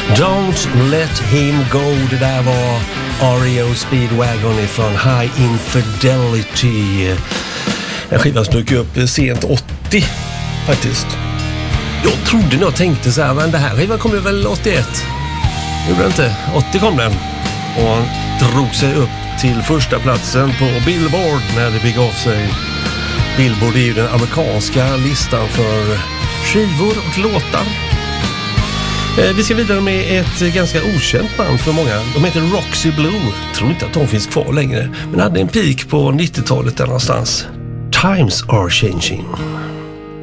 Don't let him go. Det där var REO Speedwagon ifrån High Infidelity. En skiva som dök upp sent 80 faktiskt. Jag trodde nog, tänkte så här, men det här skivan kom ju väl 81. Gjorde det inte? 80 kom den. Och drog sig upp till första platsen på Billboard när det begav sig. Billboard är ju den amerikanska listan för skivor och låtar. Vi ska vidare med ett ganska okänt band för många. De heter Roxy Blue. Jag tror inte att de finns kvar längre, men hade en peak på 90-talet där någonstans. Times are changing.